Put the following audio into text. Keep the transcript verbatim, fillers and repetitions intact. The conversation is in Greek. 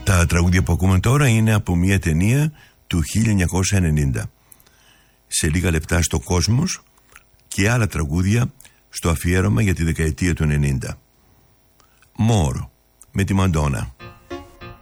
Τα τραγούδια που ακούμε τώρα είναι από μια ταινία του χίλια εννιακόσια ενενήντα. Σε λίγα λεπτά στο Κόσμος και άλλα τραγούδια στο αφιέρωμα για τη δεκαετία του ενενήντα. More με τη Μαντόνα.